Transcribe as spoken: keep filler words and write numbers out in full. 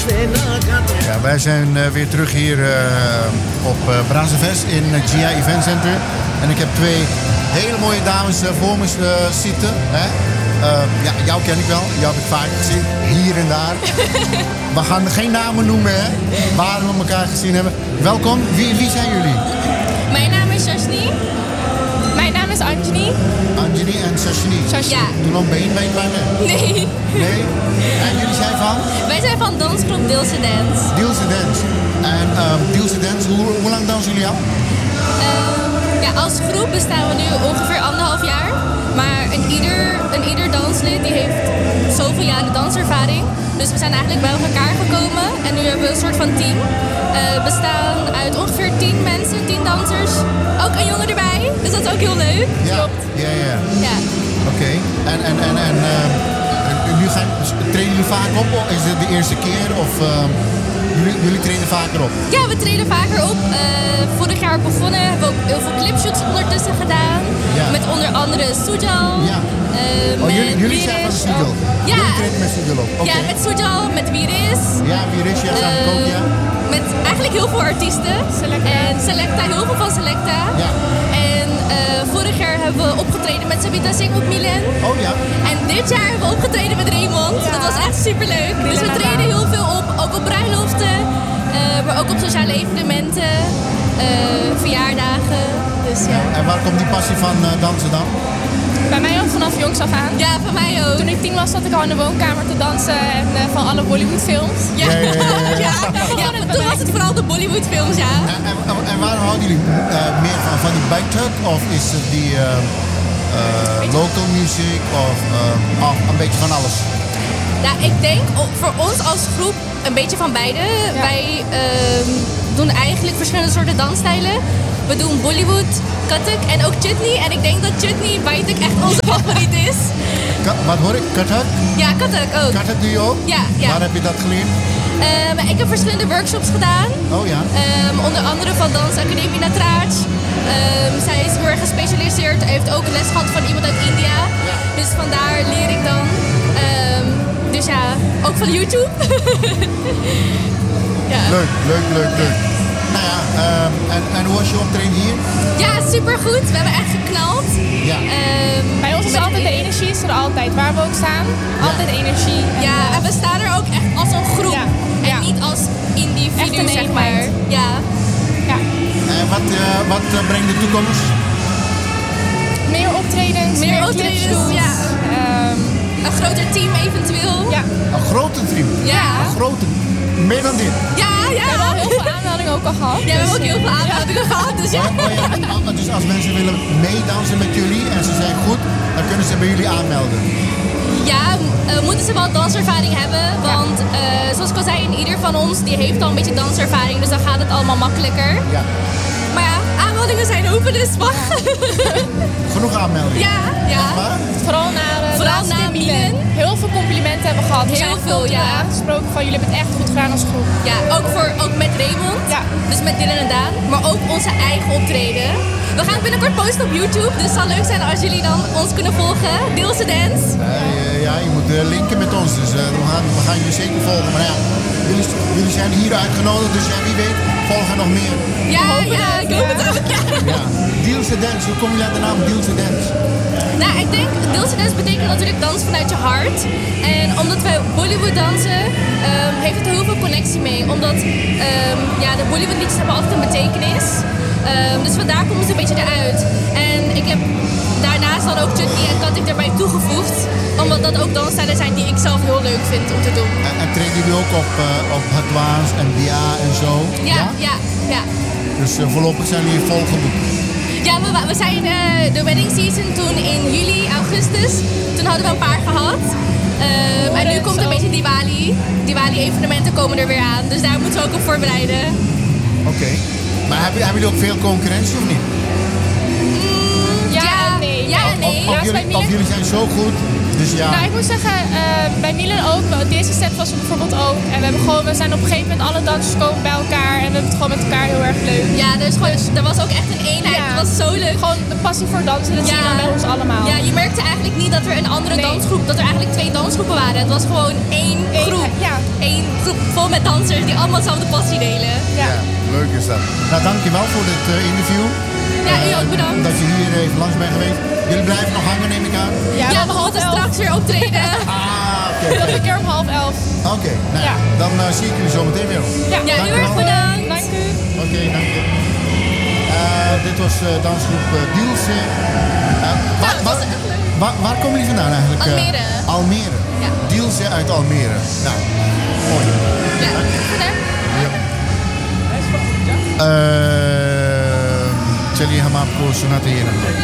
Ja, wij zijn uh, weer terug hier uh, op uh, Brazenfest in het G I Event Center. En ik heb twee hele mooie dames uh, voor me uh, zitten. Hè? Uh, ja, jou ken ik wel. Jou heb ik vaak gezien. Hier en daar. We gaan geen namen noemen, hè. Waar we elkaar gezien hebben. Welkom. Wie, wie zijn jullie? Mijn naam is Shashni. Mijn naam is Anjani. Anjani en Shashni. Ja. Doe nog been, been, been. Nee. Nee? En jullie zijn van? Wij zijn van dansgroep Deelse Dance. Deelse Dance. En um, Deelse Dance, hoe, hoe lang dansen jullie al? Um, ja, als groep bestaan we nu ongeveer anderhalf jaar. Maar een ieder, een ieder danslid die heeft zoveel jaren danservaring. Dus we zijn eigenlijk bij elkaar gekomen. En nu hebben we een soort van team. Uh, bestaan uit ongeveer tien mensen, tien dansers. Ook een jongen erbij. Dus dat is ook heel leuk. Ja, klopt. Ja, ja. Ja. Oké. Okay. En, en, en, en uh, nu gaan, treden jullie vaak op? Is het de eerste keer? Of uh, jullie, jullie treden vaker op? Ja, we treden vaker op. Uh, vorig jaar begonnen. Hebben we ook heel veel clipshoots ondertussen gedaan. Ja. Met onder andere Sujal. Ja. Uh, oh, met jullie, jullie zijn van de Sujal? Oh. Ja. Jullie treden met Sujal op? Okay. Ja, met Sujal, met Wiris. Ja, Wiris, ja, samen uh, ook, ja. Met eigenlijk heel veel artiesten. Selecta. En Selecta, heel veel van Selecta. Ja. En uh, vorig jaar hebben we opgetreden met Sabita Singh op Milan. Oh ja. En dit jaar hebben we opgetreden met Raymond. Ja. Dat was echt superleuk. Dus we treden heel veel op, ook op bruiloften, uh, maar ook op sociale evenementen, uh, verjaardagen. Dus, ja. En waar komt die passie van uh, dansen dan? Bij mij al vanaf jongs af aan. Ja, van mij ook. Toen ik tien was, zat ik al in de woonkamer te dansen en uh, van alle Bollywoodfilms. Ja, ja, ja, ja, ja. ja, ja toen was het vooral de Bollywoodfilms, ja. En, en, en waarom houden jullie uh, meer van? Van die buitentuk of is het die uh, uh, local music of uh, oh, een beetje van alles? Ja, ik denk voor ons als groep een beetje van beide. Ja. Wij uh, doen eigenlijk verschillende soorten dansstijlen. We doen Bollywood, Kathak en ook Chutney. En ik denk dat Chutney Baituk echt onze favoriet is. Ka- wat hoor ik? Kathak? Ja, Kathak ook. Kathak doe je ook? Ja, ja. Waar heb je dat geleerd? Um, ik heb verschillende workshops gedaan. Oh ja. Um, onder andere van Dansacademie Natraj. Um, zij is heel erg gespecialiseerd. Heeft ook les gehad van iemand uit India. Ja. Dus vandaar leer ik dan. Um, dus ja, ook van YouTube. ja. Leuk, leuk, leuk, leuk. Nou ja, um, en, en hoe was je optreden hier? Ja, supergoed. We hebben echt geknald. Ja. Um, Bij ons is altijd de energie is er altijd. Waar we ook staan, altijd ja. energie. En ja, en we staan er ook echt als een groep. Ja. En ja. niet als individu, zeg maar. Ja. ja. En wat, uh, wat uh, brengt de toekomst? Meer optredens, meer, meer optredens, ja. Um, een groter team eventueel. Ja. Een groter team? Ja. Een groter Meer dan dit? Ja, ja. We hebben al heel veel aanmeldingen ook al gehad. Ja, we hebben ook heel veel aanmeldingen ja. gehad. Dus, ja. Oh, ja. Dus als mensen willen meedansen met jullie en ze zijn goed, dan kunnen ze bij jullie aanmelden? Ja, uh, moeten ze wel danservaring hebben. Want uh, zoals ik al zei, ieder van ons die heeft al een beetje danservaring. Dus dan gaat het allemaal makkelijker. Ja. Maar ja, aanmeldingen zijn open, dus wacht. Genoeg aanmeldingen? Ja, ja. Vooral naar uh, Vooral na Milan. Heel veel complimenten hebben we gehad. We heel zijn veel, ja. aangesproken van jullie hebben het echt goed gedaan als groep. Ja, ook, voor, ook met Raymond. Ja. Dus met Dylan en Daan. Maar ook onze eigen optreden. We gaan het binnenkort posten op YouTube. Dus het zal leuk zijn als jullie dan ons kunnen volgen. Deelse Dance. Uh, ja, je moet uh, linken met ons. Dus uh, we, gaan, we gaan jullie zeker volgen. Maar ja, jullie, jullie zijn hier uitgenodigd. Dus ja, wie weet volgen er nog meer. Ja, ja, ik hoop het ook. Ja. Ja. Deelse Dance, hoe kom je aan de naam Deelse Dance? Nou, ik denk, Deelse Dance betekent natuurlijk dans vanuit je hart. En omdat wij Bollywood dansen, um, heeft het er heel veel connectie mee. Omdat um, ja, de Bollywood liedjes hebben altijd een betekenis. Um, dus vandaar komt het een beetje eruit. En ik heb daarnaast dan ook Chutney en Kathak erbij toegevoegd. Omdat dat ook dansstijlen zijn die ik zelf heel leuk vind om te doen. En, en treden jullie ook op, uh, op Hadwaans en Bia en zo? Ja, ja, ja. ja. Dus uh, voorlopig zijn jullie vol geboekt? Ja, we, we zijn uh, de wedding season toen in juli, augustus. Toen hadden we een paar gehad. Um, en nu komt een beetje Diwali. Diwali evenementen komen er weer aan. Dus daar moeten we ook op voorbereiden. Oké. Okay. Maar hebben, hebben jullie ook veel concurrentie of niet? Mm, ja, ja, nee. Ja, of, nee. Of, of, jullie, of jullie zijn zo goed. Dus ja. Nou, ik moet zeggen, uh, bij Milan ook. Deze set was er bijvoorbeeld ook. En we hebben gewoon, we zijn op een gegeven moment alle dansers komen bij elkaar. En we hebben het gewoon met elkaar heel erg leuk. Ja, er, is gewoon, er was ook echt een eenheid. Ja. Het was zo leuk. Gewoon de passie voor dansen, dat ja. zie je dan bij ons allemaal. Ja, je merkte eigenlijk niet dat er een andere nee. dansgroep, dat er eigenlijk twee dansgroepen waren. Het was gewoon één groep. Eén, ja. Eén groep vol met dansers die allemaal dezelfde passie delen. Ja. Ja, leuk is dat. Nou, dankjewel voor dit eh, interview. Ja, u Eh, ook bedankt. Dat je hier even langs bent geweest. Jullie blijven nog hangen, neem ik aan? Ja, Ja, om we half moeten elf. straks weer optreden. Ah, oké. Nog oké. een keer om half elf. Oké, nou, Ja. dan eh, zie ik jullie zo meteen weer. Ja, Ja, heel erg Dankjewel. bedankt. Dank u. Oké, dank je. Eh, dit was eh, dansgroep uh, Dielse. Eh, waar, dat was waar, echt leuk. waar, waar komen jullie vandaan eigenlijk? eh? Almere. Almere. Ja. Dielse uit Almere. Nou, mooi. Ja, verder. Ja. Uh, चलिए हम आपको सुनाते हैं नंबर